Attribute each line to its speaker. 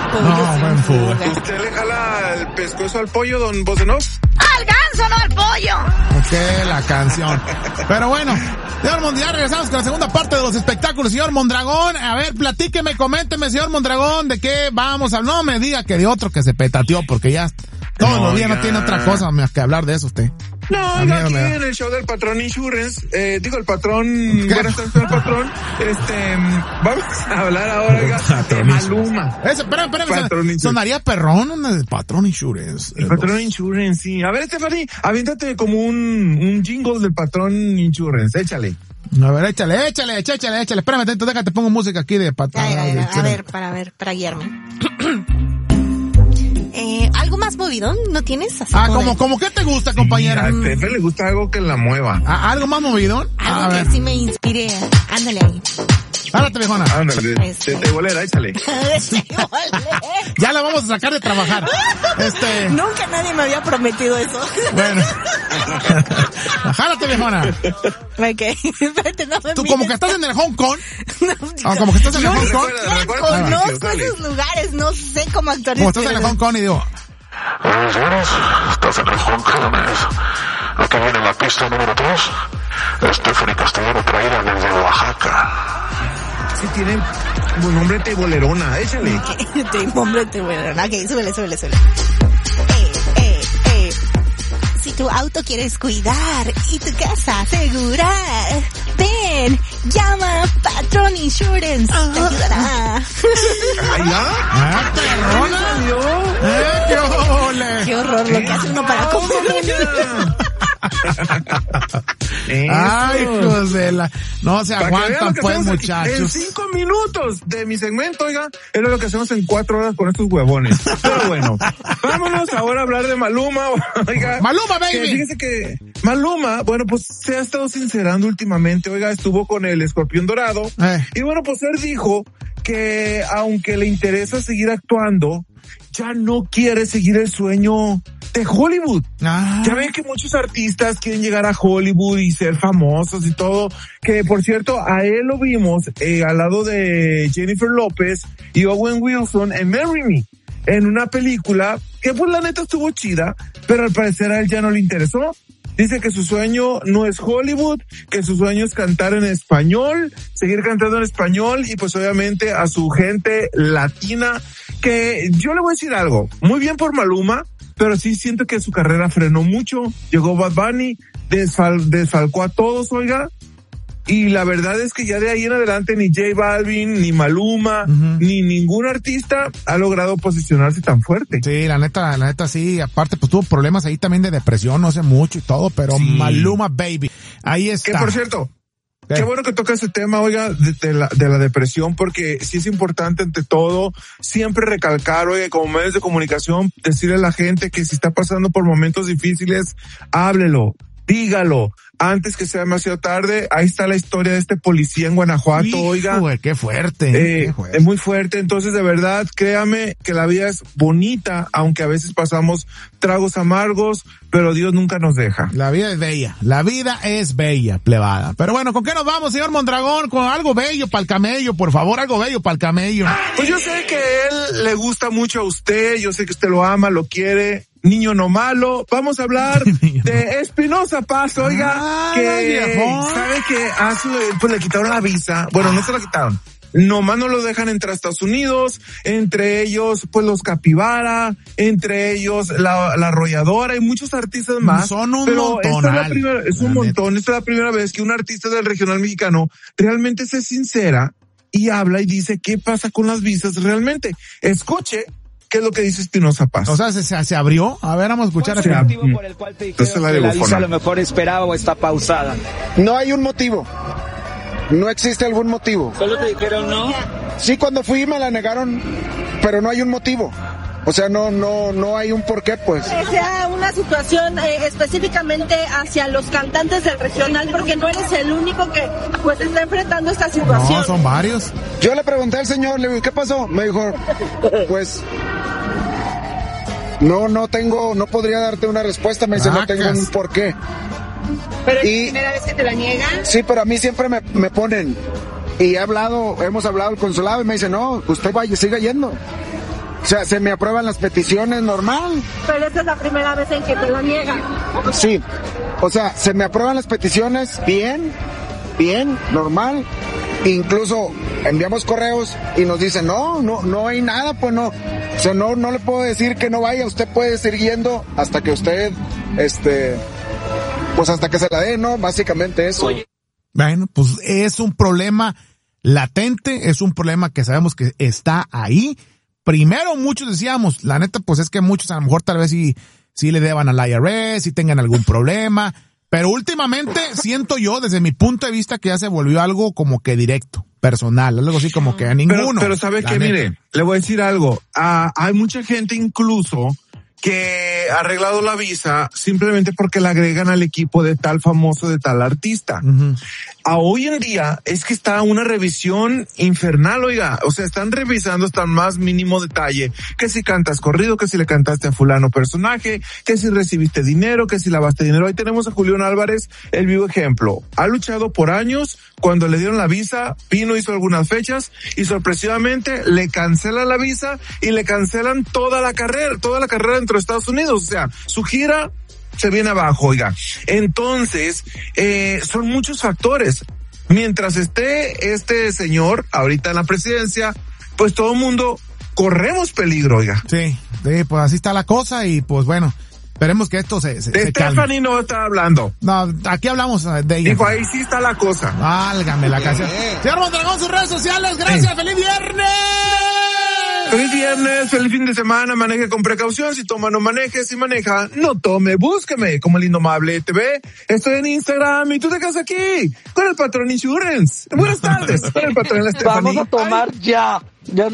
Speaker 1: buen fuga.
Speaker 2: ¿Usted le jala el pescuezo al pollo, don Bosenov?
Speaker 3: ¡Al ganso, no al pollo!
Speaker 1: Ok, la canción. Pero bueno, señor Mondragón, regresamos con la segunda parte de los espectáculos. Señor Mondragón, a ver, platíqueme, coménteme, señor Mondragón, de qué vamos a hablar. No me diga que de otro que se petateó, porque ya todos los días no tiene otra cosa más que hablar de eso usted.
Speaker 2: No, aquí en el show del Patrón Insurance, el patrón, buenas tardes al patrón, vamos a hablar ahora, de Maluma.
Speaker 1: Espera, sonaría perrón el Patrón Insurance.
Speaker 2: El Patrón Insurance, sí. A ver, Stephanie, aviéntate como un jingle del Patrón Insurance, échale.
Speaker 1: A ver, échale. Espérame, déjate, pongo música aquí de Patrón.
Speaker 3: A ver, para guiarme. ¿Algo más movidón? ¿No tienes? Así
Speaker 1: ¿Cómo qué te gusta, compañera?
Speaker 2: A Stephanie le gusta algo que la mueva.
Speaker 1: ¿Algo más movidón?
Speaker 3: Algo que sí me inspire. Ándale ahí.
Speaker 1: Párate, viejona.
Speaker 2: Ándale, de bolera, échale.
Speaker 1: Ya la vamos a sacar de trabajar.
Speaker 3: Nunca nadie me había prometido eso.
Speaker 1: Bueno. Jálate, viejona.
Speaker 3: Ok. Espérate, no me
Speaker 1: ¿Tú
Speaker 3: mires.
Speaker 1: como que estás en el Hong Kong? Como que estás en el Hong Kong.
Speaker 3: Conozco esos lugares, no sé cómo actuar.
Speaker 1: Como estás en el Hong Kong y digo...
Speaker 4: Señores, estás en el Hong Kong. Aquí viene la pista número 3. Stephanie Castellano traída desde Oaxaca.
Speaker 2: Sí, tiene buen nombre de bolerona, échale.
Speaker 3: Nombre de bolerona. Ok, súbele. Si tu auto quieres cuidar y tu casa asegurar, ven, llama Patrón Insurance, te ayudará. ¡Qué horror lo que hace uno para comer!
Speaker 1: Ay, Josela. No se aguantan, pues, muchachos.
Speaker 2: En 5 minutos de mi segmento, oiga, era lo que hacemos en 4 horas con estos huevones. Pero bueno, vámonos ahora a hablar de Maluma, oiga.
Speaker 1: Maluma, baby.
Speaker 2: Fíjese que Maluma, bueno, pues se ha estado sincerando últimamente, oiga, estuvo con el Escorpión Dorado. Y bueno, pues él dijo que aunque le interesa seguir actuando, ya no quiere seguir el sueño de Hollywood. Ya ven que muchos artistas quieren llegar a Hollywood y ser famosos y todo, que por cierto, a él lo vimos al lado de Jennifer López y Owen Wilson en Marry Me, en una película que pues la neta estuvo chida, pero al parecer a él ya no le interesó. Dice que su sueño no es Hollywood, que su sueño es cantar en español, seguir cantando en español y pues obviamente a su gente latina, que yo le voy a decir algo, muy bien por Maluma, pero sí siento que su carrera frenó mucho. Llegó Bad Bunny, desfalcó a todos, oiga. Y la verdad es que ya de ahí en adelante ni J Balvin, ni Maluma, ni ningún artista ha logrado posicionarse tan fuerte.
Speaker 1: Sí, la neta sí. Aparte, pues tuvo problemas ahí también de depresión, no sé mucho y todo, pero sí. Maluma, baby. Ahí está.
Speaker 2: Que por cierto, qué bueno que toca ese tema, oiga, de la depresión, porque sí es importante ante todo siempre recalcar, oiga, como medios de comunicación, decirle a la gente que si está pasando por momentos difíciles, háblelo, dígalo, antes que sea demasiado tarde. Ahí está la historia de este policía en Guanajuato, oiga.
Speaker 1: Qué fuerte.
Speaker 2: Es muy fuerte, entonces de verdad, créame que la vida es bonita, aunque a veces pasamos tragos amargos, pero Dios nunca nos deja.
Speaker 1: La vida es bella, plebada. Pero bueno, ¿con qué nos vamos, señor Mondragón? Con algo bello para el camello, por favor, algo bello para el camello.
Speaker 2: Pues yo sé que él le gusta mucho a usted, yo sé que usted lo ama, lo quiere. Niño no malo, vamos a hablar de Espinoza Paz, oiga, sabe que pues le quitaron la visa, bueno, no se la quitaron, nomás no lo dejan entrar a Estados Unidos, entre ellos pues los Capibara, entre ellos la Arrolladora y muchos artistas más.
Speaker 1: Son un
Speaker 2: pero
Speaker 1: montón.
Speaker 2: Es un montón, esta es la primera vez que un artista del regional mexicano realmente se sincera y habla y dice qué pasa con las visas realmente. Escuche ¿qué es lo que dice Espinoza Paz?
Speaker 1: O sea, se abrió. A ver, vamos a escuchar.
Speaker 5: ¿Cuál es el motivo por el cual te dijeron que la visa a lo mejor esperaba o está pausada?
Speaker 6: No hay un motivo. No existe algún motivo.
Speaker 5: ¿Solo te dijeron no?
Speaker 6: Sí, cuando fui me la negaron, pero no hay un motivo. O sea, no hay un porqué, pues.
Speaker 7: Que sea una situación específicamente hacia los cantantes del regional, porque no eres el único que pues está enfrentando esta situación.
Speaker 1: No, son varios.
Speaker 6: Yo le pregunté al señor, le digo, ¿qué pasó? Me dijo, pues, no podría darte una respuesta, me dice, no tengo un porqué.
Speaker 7: ¿Pero es la primera vez que te la niegan?
Speaker 6: Sí, pero a mí siempre me ponen, y hemos hablado al consulado y me dice, no, usted vaya, siga yendo. O sea, se me aprueban las peticiones normal.
Speaker 7: Pero esta es la primera vez en que te la niegan.
Speaker 6: Sí, o sea, se me aprueban las peticiones bien, normal. Incluso enviamos correos y nos dicen, no hay nada, pues no. O sea, no le puedo decir que no vaya, usted puede seguir yendo hasta que usted, pues hasta que se la dé, ¿no? Básicamente eso.
Speaker 1: Bueno, pues es un problema latente, es un problema que sabemos que está ahí. Primero muchos decíamos, la neta, pues es que muchos a lo mejor tal vez sí le deban al IRS, si tengan algún problema, pero últimamente siento yo, desde mi punto de vista, que ya se volvió algo como que directo, personal, algo así como que a ninguno.
Speaker 2: Pero ¿sabe qué? Mire, le voy a decir algo. Hay mucha gente incluso que ha arreglado la visa simplemente porque la agregan al equipo de tal famoso, de tal artista. Uh-huh. Hoy en día es que está una revisión infernal, oiga, o sea, están revisando hasta el más mínimo detalle, que si cantas corrido, que si le cantaste a fulano personaje, que si recibiste dinero, que si lavaste dinero. Ahí tenemos a Julián Álvarez, el vivo ejemplo. Ha luchado por años, cuando le dieron la visa, vino, hizo algunas fechas y sorpresivamente le cancelan la visa y le cancelan toda la carrera dentro de Estados Unidos. O sea, su gira se viene abajo, oiga. Entonces, son muchos factores. Mientras esté este señor ahorita en la presidencia, pues todo el mundo corremos peligro, oiga.
Speaker 1: Sí, pues así está la cosa y pues bueno, esperemos que esto se
Speaker 2: Stephanie no está hablando.
Speaker 1: No, aquí hablamos de ella.
Speaker 2: Dijo, ahí sí está la cosa.
Speaker 1: Válgame la canción. Señor Mondragón, sus redes sociales, gracias, ¡feliz viernes!
Speaker 2: Feliz viernes, feliz fin de semana, maneje con precaución, si toma no maneje, si maneja no tome, búsqueme como el Indomable TV, estoy en Instagram y tú te quedas aquí con el Patrón Insurance. Buenas tardes, con el Patrón Stephanie.
Speaker 5: Vamos a tomar ya.